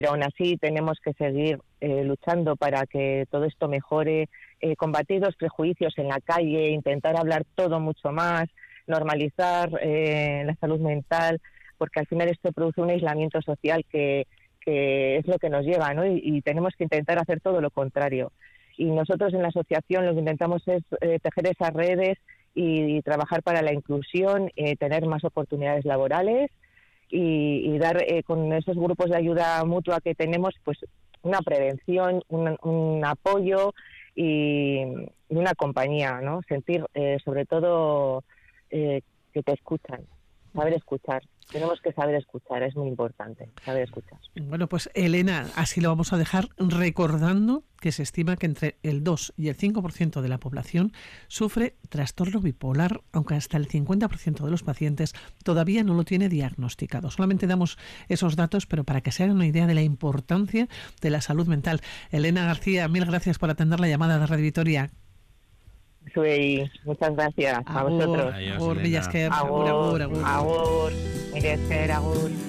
pero aún así tenemos que seguir luchando para que todo esto mejore, combatir los prejuicios en la calle, intentar hablar todo mucho más, normalizar la salud mental, porque al final esto produce un aislamiento social que es lo que nos lleva, ¿no? Y tenemos que intentar hacer todo lo contrario. Y nosotros en la asociación lo que intentamos es tejer esas redes y trabajar para la inclusión, tener más oportunidades laborales y dar con esos grupos de ayuda mutua que tenemos, pues una prevención, un apoyo y una compañía, ¿no? Sentir sobre todo que te escuchan, saber escuchar. Tenemos que saber escuchar, es muy importante, saber escuchar. Bueno, pues Elena, así lo vamos a dejar, recordando que se estima que entre el 2 y el 5% de la población sufre trastorno bipolar, aunque hasta el 50% de los pacientes todavía no lo tiene diagnosticado. Solamente damos esos datos, pero para que se hagan una idea de la importancia de la salud mental. Elena García, mil gracias por atender la llamada de Radio Vitoria. Muchas gracias a vosotros. Agur, Mila esker. Agur, Mila esker, agur.